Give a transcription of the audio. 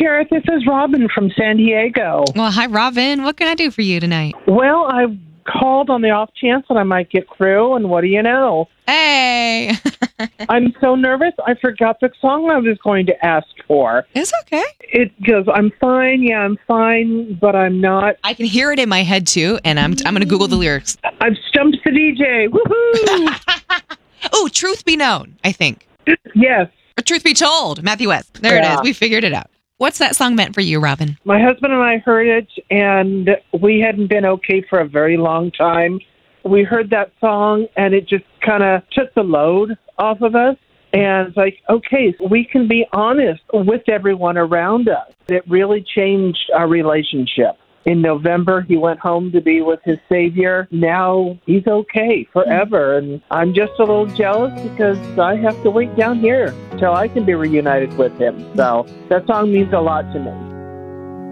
Kara. This is Robin from San Diego. Well, hi, Robin. What can I do for you tonight? Well, I called on the off chance that I might get through, and what do you know? Hey. I'm so nervous, I forgot the song I was going to ask for. It's okay. It goes, I'm fine, but I'm not. I can hear it in my head, too, and I'm going to Google the lyrics. I've stumped the DJ. Woohoo! Oh, Truth Be Known, I think. Yes. Or Truth Be Told, Matthew West. There it is. We figured it out. What's that song meant for you, Robin? My husband and I heard it, and we hadn't been okay for a very long time. We heard that song, and it just kind of took the load off of us. And it's like, okay, so we can be honest with everyone around us. It really changed our relationship. In November, he went home to be with his Savior. Now he's okay forever. And I'm just a little jealous because I have to wait down here till I can be reunited with him. So that song means a lot to me.